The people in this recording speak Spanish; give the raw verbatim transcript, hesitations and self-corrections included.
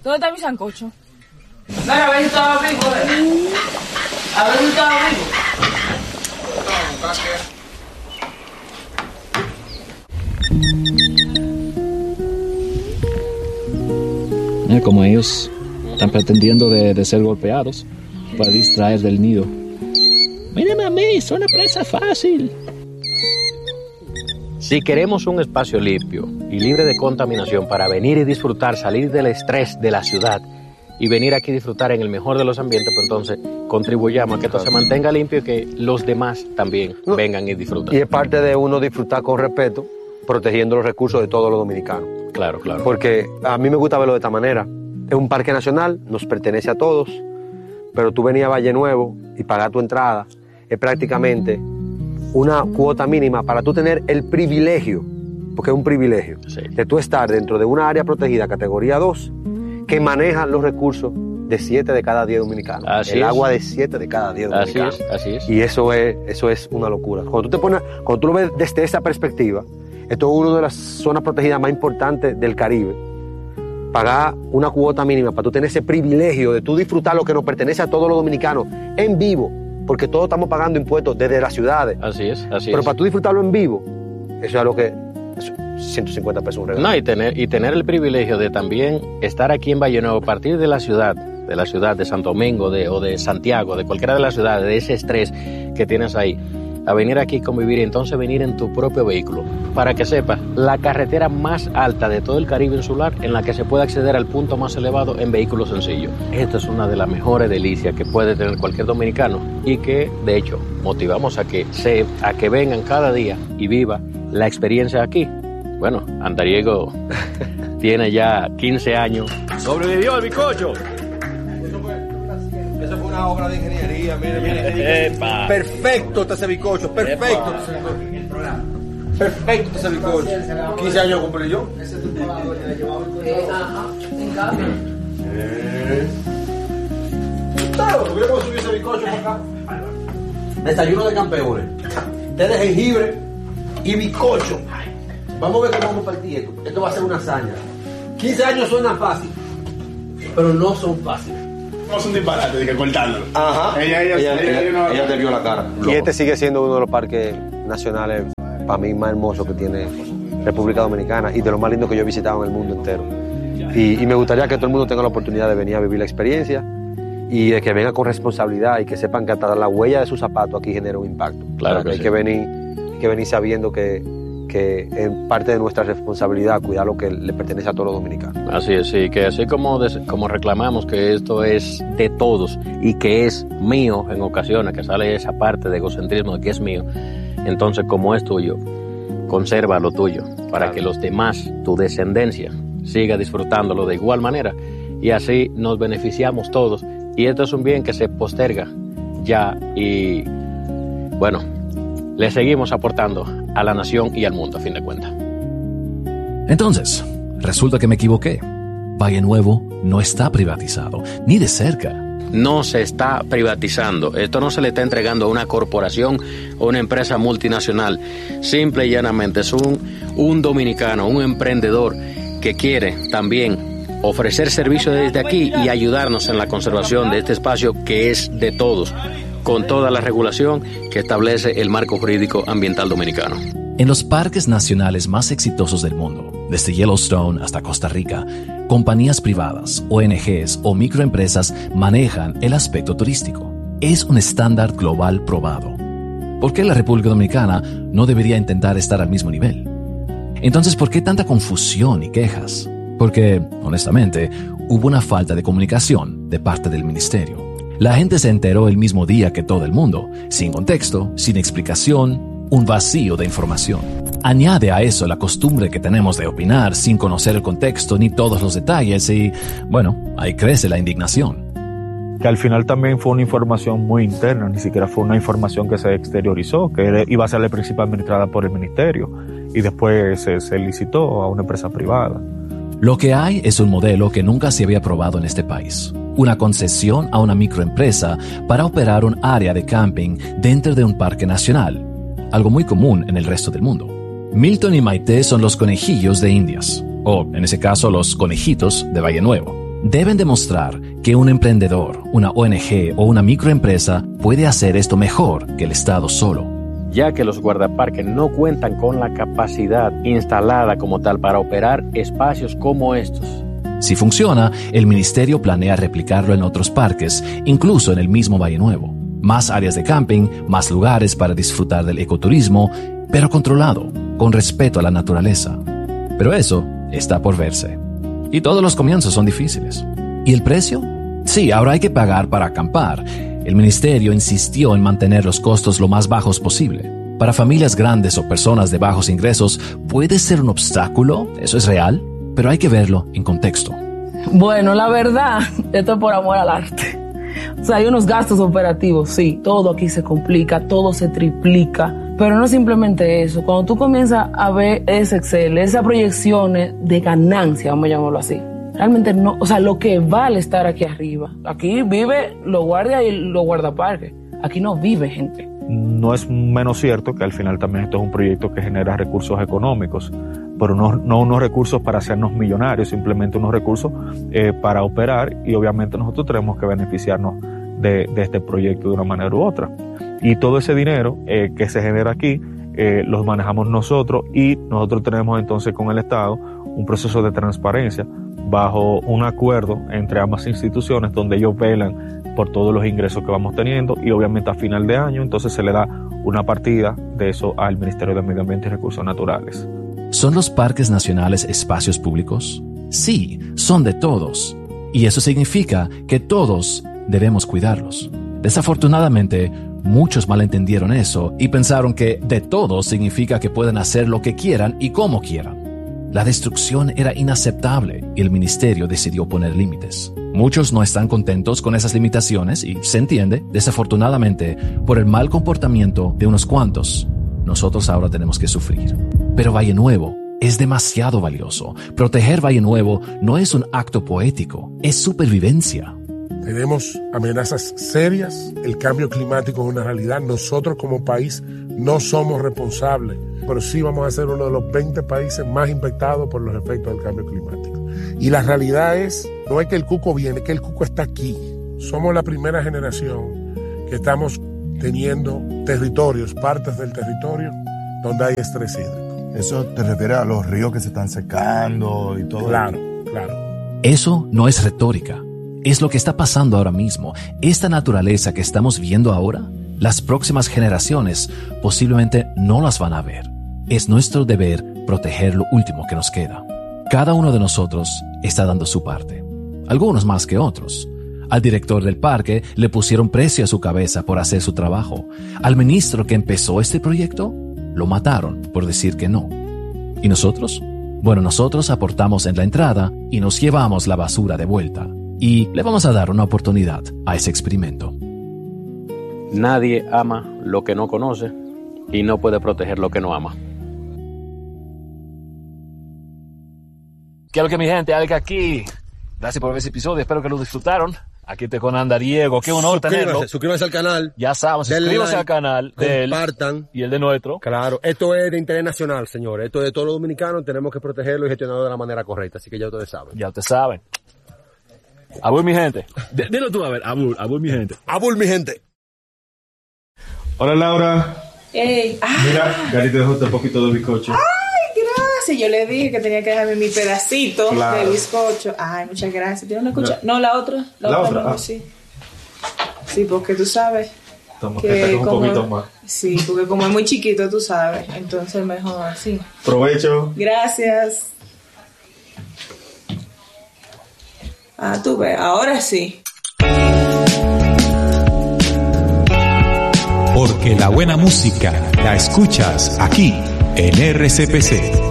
¿Dónde está mi sancocho? Mira, a ver si estaba vivo, eh. A ver si estaba vivo. Eh, como ellos están pretendiendo de, de ser golpeados para distraer del nido. Mírame a mí, soy una presa fácil. Si queremos un espacio limpio y libre de contaminación para venir y disfrutar, salir del estrés de la ciudad y venir aquí a disfrutar en el mejor de los ambientes, pues entonces contribuyamos a que esto se mantenga limpio y que los demás también no. vengan y disfruten. Y es parte de uno disfrutar con respeto, protegiendo los recursos de todos los dominicanos. Claro, claro. Porque a mí me gusta verlo de esta manera. Es un parque nacional, nos pertenece a todos, pero tú venías a Valle Nuevo y pagar tu entrada es prácticamente una cuota mínima para tú tener el privilegio, porque es un privilegio, sí. de tú estar dentro de una área protegida categoría dos que maneja los recursos de siete de cada diez dominicanos. Así el es. agua de siete de cada diez dominicanos. Así es, así es. Y eso es, eso es una locura. Cuando tú te pones, cuando tú lo ves desde esa perspectiva, esto es una de las zonas protegidas más importantes del Caribe. Pagar una cuota mínima para tú tener ese privilegio de tú disfrutar lo que nos pertenece a todos los dominicanos en vivo, porque todos estamos pagando impuestos desde las ciudades. Así es, así Pero es. para tú disfrutarlo en vivo, eso es algo que ciento cincuenta pesos un regalo. No, y tener, y tener el privilegio de también estar aquí en Valle Nuevo, a partir de la ciudad, de la ciudad de Santo Domingo de, o de Santiago, de cualquiera de las ciudades, de ese estrés que tienes ahí, a venir aquí a convivir y entonces venir en tu propio vehículo. Para que sepas, la carretera más alta de todo el Caribe insular en la que se puede acceder al punto más elevado en vehículo sencillo. Esta es una de las mejores delicias que puede tener cualquier dominicano y que, de hecho, motivamos a que, se, a que vengan cada día y viva la experiencia aquí. Bueno, Andariego tiene ya quince años. ¡Sobrevivió el bizcocho! Eso fue una obra de ingeniería, mire, mire. Epa. Perfecto está ese bizcocho, perfecto. Perfecto ese bizcocho. quince años cumplí yo. Claro, tuviéramos subir ese bizcocho para acá. Desayuno de campeones. Té de jengibre y bizcocho. Vamos a ver cómo vamos a partir esto. Esto va a ser una hazaña. quince años suena fácil, pero no son fáciles. No es un disparate, de que cortándolo. Ajá. Ella, ella, ella, ella, ella, ella, ella te vio la cara. Y este sigue siendo uno de los parques nacionales, para mí, más hermosos que tiene República Dominicana y de lo más lindo que yo he visitado en el mundo entero. Y, y me gustaría que todo el mundo tenga la oportunidad de venir a vivir la experiencia y de que venga con responsabilidad y que sepan que hasta la huella de sus zapatos aquí genera un impacto. Claro, o sea, que hay sí. que venir, hay que venir sabiendo que, que es parte de nuestra responsabilidad cuidar lo que le pertenece a todos los dominicanos. Así es, sí, que así como, des, como reclamamos que esto es de todos y que es mío en ocasiones, que sale esa parte de egocentrismo de que es mío, entonces como es tuyo, conserva lo tuyo para claro. que los demás, tu descendencia, siga disfrutándolo de igual manera y así nos beneficiamos todos y esto es un bien que se posterga ya y bueno, le seguimos aportando a la nación y al mundo a fin de cuentas. Entonces, resulta que me equivoqué. Valle Nuevo no está privatizado, ni de cerca. No se está privatizando. Esto no se le está entregando a una corporación o una empresa multinacional. Simple y llanamente es un, un dominicano, un emprendedor que quiere también ofrecer servicios desde aquí y ayudarnos en la conservación de este espacio que es de todos, con toda la regulación que establece el marco jurídico ambiental dominicano. En los parques nacionales más exitosos del mundo, desde Yellowstone hasta Costa Rica, compañías privadas, O N Ges o microempresas manejan el aspecto turístico. Es un estándar global probado. ¿Por qué la República Dominicana no debería intentar estar al mismo nivel? Entonces, ¿por qué tanta confusión y quejas? Porque, honestamente, hubo una falta de comunicación de parte del ministerio. La gente se enteró el mismo día que todo el mundo, sin contexto, sin explicación, un vacío de información. Añade a eso la costumbre que tenemos de opinar sin conocer el contexto ni todos los detalles y, bueno, ahí crece la indignación. Que al final también fue una información muy interna, ni siquiera fue una información que se exteriorizó, que iba a ser la principal administrada por el ministerio y después se, se licitó a una empresa privada. Lo que hay es un modelo que nunca se había probado en este país. Una concesión a una microempresa para operar un área de camping dentro de un parque nacional, algo muy común en el resto del mundo. Milton y Maite son los conejillos de Indias, o en ese caso los conejitos de Valle Nuevo. Deben demostrar que un emprendedor, una O N G o una microempresa puede hacer esto mejor que el Estado solo, ya que los guardaparques no cuentan con la capacidad instalada como tal para operar espacios como estos. Si funciona, el ministerio planea replicarlo en otros parques, incluso en el mismo Valle Nuevo. Más áreas de camping, más lugares para disfrutar del ecoturismo, pero controlado, con respeto a la naturaleza. Pero eso está por verse. Y todos los comienzos son difíciles. ¿Y el precio? Sí, ahora hay que pagar para acampar. El ministerio insistió en mantener los costos lo más bajos posible. Para familias grandes o personas de bajos ingresos, ¿puede ser un obstáculo? ¿Eso es real? Pero hay que verlo en contexto. Bueno, la verdad, esto es por amor al arte. O sea, hay unos gastos operativos, sí. Todo aquí se complica, todo se triplica. Pero no simplemente eso. Cuando tú comienzas a ver ese Excel, esas proyecciones de ganancia, vamos a llamarlo así, realmente no, o sea, lo que vale estar aquí arriba. Aquí vive los guardias y los guardaparques. Aquí no vive gente. No es menos cierto que al final también esto es un proyecto que genera recursos económicos, pero no, no unos recursos para hacernos millonarios, simplemente unos recursos eh, para operar, y obviamente nosotros tenemos que beneficiarnos de, de este proyecto de una manera u otra. Y todo ese dinero eh, que se genera aquí eh, los manejamos nosotros, y nosotros tenemos entonces con el Estado un proceso de transparencia bajo un acuerdo entre ambas instituciones donde ellos velan por todos los ingresos que vamos teniendo, y obviamente a final de año entonces se le da una partida de eso al Ministerio de Medio Ambiente y Recursos Naturales. ¿Son los parques nacionales espacios públicos? Sí, son de todos. Y eso significa que todos debemos cuidarlos. Desafortunadamente, muchos malentendieron eso y pensaron que de todos significa que pueden hacer lo que quieran y como quieran. La destrucción era inaceptable y el ministerio decidió poner límites. Muchos no están contentos con esas limitaciones y se entiende, desafortunadamente, por el mal comportamiento de unos cuantos. Nosotros ahora tenemos que sufrir. Pero Valle Nuevo es demasiado valioso. Proteger Valle Nuevo no es un acto poético, es supervivencia. Tenemos amenazas serias, el cambio climático es una realidad. Nosotros como país no somos responsables, pero sí vamos a ser uno de los veinte países más impactados por los efectos del cambio climático. Y la realidad es, no es que el cuco viene, es que el cuco está aquí. Somos la primera generación que estamos teniendo territorios, partes del territorio, donde hay estrés hídrico. ¿Eso te refiere a los ríos que se están secando y todo? Claro, claro. Eso no es retórica. Es lo que está pasando ahora mismo. Esta naturaleza que estamos viendo ahora, las próximas generaciones posiblemente no las van a ver. Es nuestro deber proteger lo último que nos queda. Cada uno de nosotros está dando su parte. Algunos más que otros. Al director del parque le pusieron precio a su cabeza por hacer su trabajo. Al ministro que empezó este proyecto, lo mataron por decir que no. ¿Y nosotros? Bueno, nosotros aportamos en la entrada y nos llevamos la basura de vuelta. Y le vamos a dar una oportunidad a ese experimento. Nadie ama lo que no conoce y no puede proteger lo que no ama. ¿Qué es lo que mi gente? Alga aquí. Gracias por ver ese episodio, espero que lo disfrutaron. Aquí te con Andariego, qué honor tenerlo. Suscríbanse al canal. Ya saben, suscríbanse al canal de él. Compartan. Y el de nuestro. Claro, esto es de interés nacional, señores. Esto es de todos los dominicanos, tenemos que protegerlo y gestionarlo de la manera correcta, así que ya ustedes saben. Ya ustedes saben. Abul, mi gente. D- dilo tú, a ver, Abul, Abul, mi gente. Abul, mi gente. Hola, Laura. Ey, ah. Mira, Gary te dejó un poquito de bizcocho. Ay, gracias. Yo le dije que tenía que dejarme mi pedacito claro. de bizcocho. Ay, muchas gracias. ¿Tienes una cuchara? No, la otra. La, la otra, otra, no, ah. sí. Sí, porque tú sabes. Toma, que, que un como, poquito más. Sí, porque como es muy chiquito, tú sabes. Entonces mejor así. Provecho. Gracias. Ah, tú ves, ahora sí. Porque la buena música la escuchas aquí en R C P C.